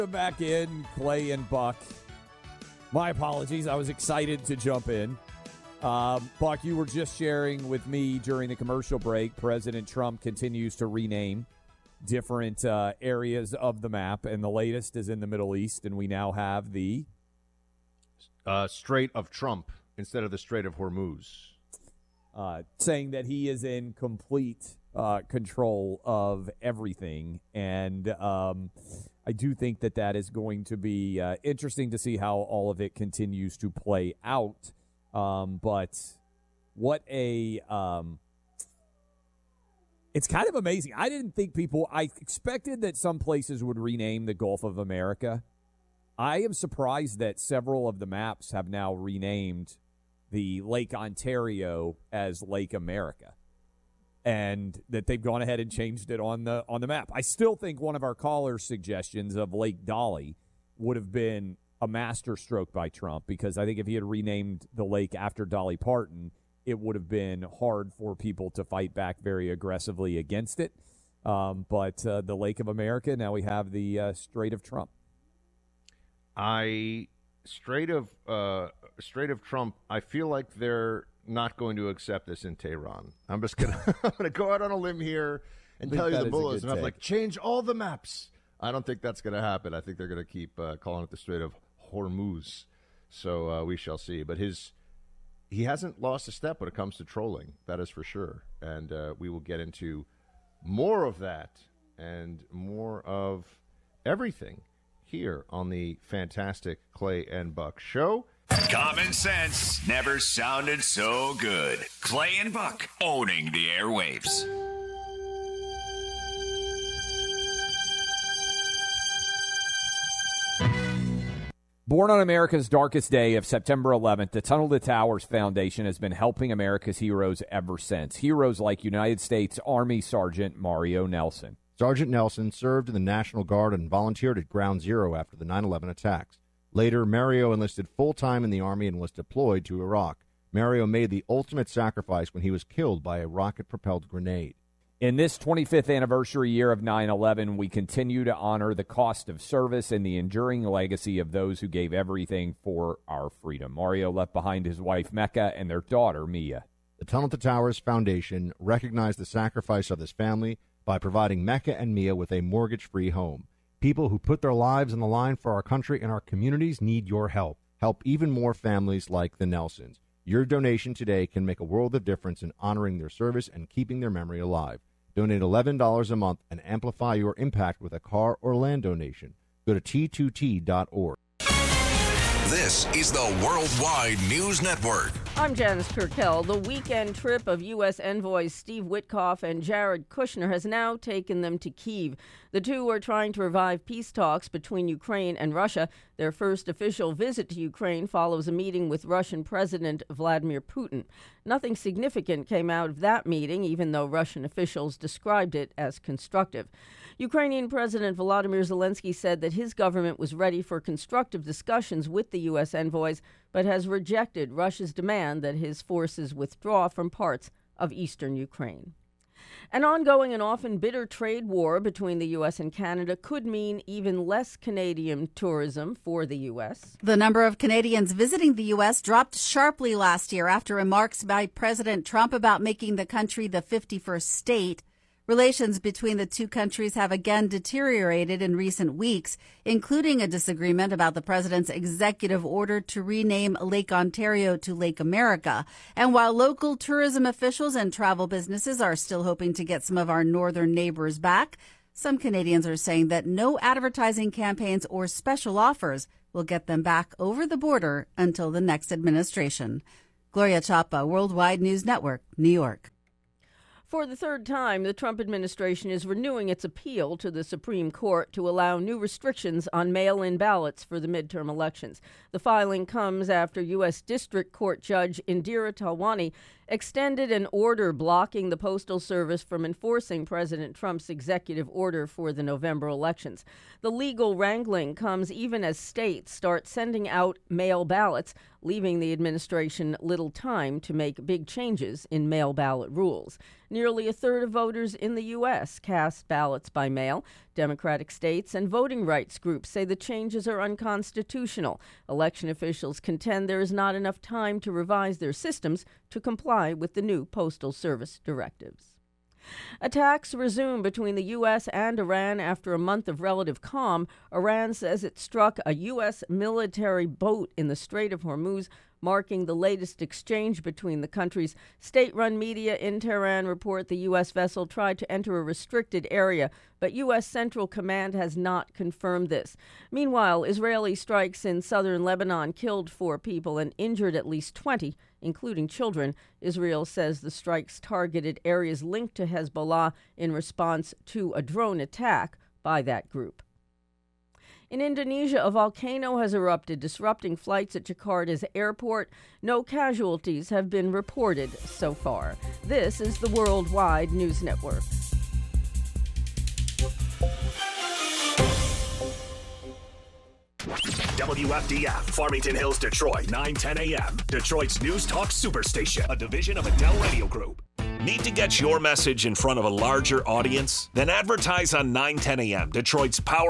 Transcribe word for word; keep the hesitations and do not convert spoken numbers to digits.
Back in, Clay and Buck. My apologies. I was excited to jump in. Um, Buck, you were just sharing with me during the commercial break. President Trump continues to rename different uh, areas of the map, and the latest is in the Middle East, and we now have the uh, Strait of Trump instead of the Strait of Hormuz. Uh, saying that he is in complete uh, control of everything, and um, I do think that that is going to be uh, interesting to see how all of it continues to play out. Um, but what a um, it's kind of amazing. I didn't think people – I expected that some places would rename the Gulf of America. I am surprised that several of the maps have now renamed the Lake Ontario as Lake America, and that they've gone ahead and changed it on the on the map. I still think one of our callers' suggestions of Lake Dolly would have been a masterstroke by Trump, because I think if he had renamed the lake after Dolly Parton, it would have been hard for people to fight back very aggressively against it. Um, but uh, the Lake of America, now we have the uh, Strait of Trump. I Strait of uh, Strait of Trump. I feel like they're not going to accept this in Tehran. I'm just gonna I'm gonna go out on a limb here and tell you the mullahs enough. Like, change all the maps. I don't think that's going to happen. I think they're going to keep uh, calling it the Strait of Hormuz. So uh, we shall see. But his he hasn't lost a step when it comes to trolling. That is for sure. And uh, we will get into more of that and more of everything here on the fantastic Clay and Buck Show. Common sense never sounded so good. Clay and Buck owning the airwaves. Born on America's darkest day of September eleventh, the Tunnel to Towers Foundation has been helping America's heroes ever since. Heroes like United States Army Sergeant Mario Nelson. Sergeant Nelson served in the National Guard and volunteered at Ground Zero after the nine eleven attacks. Later, Mario enlisted full-time in the Army and was deployed to Iraq. Mario made the ultimate sacrifice when he was killed by a rocket-propelled grenade. In this twenty-fifth anniversary year of nine eleven, we continue to honor the cost of service and the enduring legacy of those who gave everything for our freedom. Mario left behind his wife, Mecca, and their daughter, Mia. The Tunnel to Towers Foundation recognized the sacrifice of this family by providing Mecca and Mia with a mortgage-free home. People who put their lives on the line for our country and our communities need your help. Help even more families like the Nelsons. Your donation today can make a world of difference in honoring their service and keeping their memory alive. Donate eleven dollars a month and amplify your impact with a car or land donation. Go to T two T dot org. This is the Worldwide News Network. I'm Janice Turkel. The weekend trip of U S envoys Steve Witkoff and Jared Kushner has now taken them to Kyiv. The two are trying to revive peace talks between Ukraine and Russia. Their first official visit to Ukraine follows a meeting with Russian President Vladimir Putin. Nothing significant came out of that meeting, even though Russian officials described it as constructive. Ukrainian President Volodymyr Zelensky said that his government was ready for constructive discussions with the U S envoys, but has rejected Russia's demand that his forces withdraw from parts of eastern Ukraine. An ongoing and often bitter trade war between the U S and Canada could mean even less Canadian tourism for the U S. The number of Canadians visiting the U S dropped sharply last year after remarks by President Trump about making the country the fifty-first state. Relations between the two countries have again deteriorated in recent weeks, including a disagreement about the president's executive order to rename Lake Ontario to Lake America. And while local tourism officials and travel businesses are still hoping to get some of our northern neighbors back, some Canadians are saying that no advertising campaigns or special offers will get them back over the border until the next administration. Gloria Chapa, Worldwide News Network, New York. For the third time, the Trump administration is renewing its appeal to the Supreme Court to allow new restrictions on mail-in ballots for the midterm elections. The filing comes after U S. District Court Judge Indira Talwani extended an order blocking the Postal Service from enforcing President Trump's executive order for the November elections. The legal wrangling comes even as states start sending out mail ballots, leaving the administration little time to make big changes in mail ballot rules. Nearly a third of voters in the U S cast ballots by mail. Democratic states and voting rights groups say the changes are unconstitutional. Election officials contend there is not enough time to revise their systems to comply with the new Postal Service directives. Attacks resume between the U S and Iran after a month of relative calm. Iran says it struck a U S military boat in the Strait of Hormuz, marking the latest exchange between the countries. State-run media in Tehran report the U S vessel tried to enter a restricted area, but U S Central Command has not confirmed this. Meanwhile, Israeli strikes in southern Lebanon killed four people and injured at least twenty, including children. Israel says the strikes targeted areas linked to Hezbollah in response to a drone attack by that group. In Indonesia, a volcano has erupted, disrupting flights at Jakarta's airport. No casualties have been reported so far. This is the Worldwide News Network. W F D F, Farmington Hills, Detroit, nine ten a.m. Detroit's News Talk Superstation, a division of Adele Radio Group. Need to get your message in front of a larger audience? Then advertise on nine ten a.m., Detroit's Power